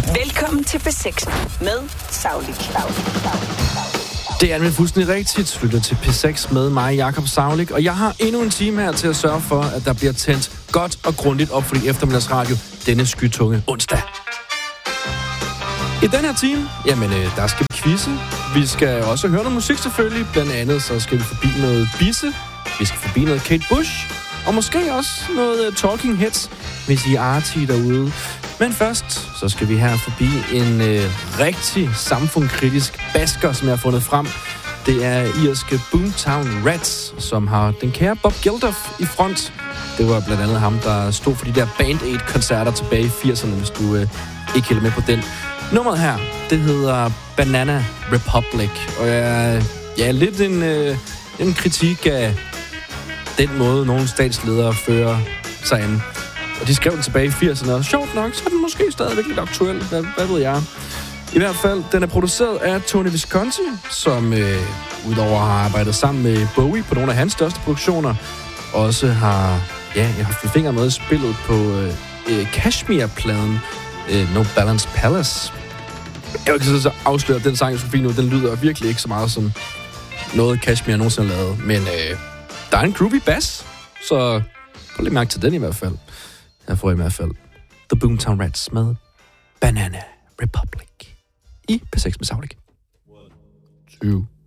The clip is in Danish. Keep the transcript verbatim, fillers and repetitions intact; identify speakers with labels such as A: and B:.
A: Velkommen til P seks med Saulik.
B: Det er nemlig fuldstændig rigtigt. Lytter til P seks med mig, Jakob Saulik. Og jeg har endnu en time her til at sørge for, at der bliver tændt godt og grundigt op for din eftermiddagsradio denne skytunge onsdag. I den her time, jamen, øh, der skal vi quizze. Vi skal også høre noget musik selvfølgelig. Blandt andet så skal vi forbi noget Bisse. Vi skal forbi noget Kate Bush. Og måske også noget uh, Talking Heads, hvis I er artige derude. Men først, så skal vi her forbi en øh, rigtig samfundskritisk basker, som jeg har fundet frem. Det er irske Boomtown Rats, som har den kære Bob Geldof i front. Det var blandt andet ham, der stod for de der Band Aid-koncerter tilbage i firserne, hvis du øh, ikke hælder med på den. Nummeret her, det hedder Banana Republic, og jeg ja, er lidt en, øh, en kritik af den måde, nogle statsledere fører sig an. Og de skrev den tilbage i firserne, og sjovt nok, så er den måske stadigvæk lidt aktuel. Hvad, hvad ved jeg? I hvert fald, den er produceret af Tony Visconti, som øh, udover har arbejdet sammen med Bowie på nogle af hans største produktioner, også har, ja, jeg har haft fingre med i spillet på øh, Kashmir-pladen øh, No Balance Palace. Jeg vil ikke så afsløre, at den sang, jeg skulle finde nu, den lyder virkelig ikke så meget som noget Kashmir nogensinde har lavet. Men øh, der er en groovy bass, så prøv lige mærke til den i hvert fald. Her får I i hvert fald The Boomtown Rats med Banana Republic i P seks med Saulik. Two.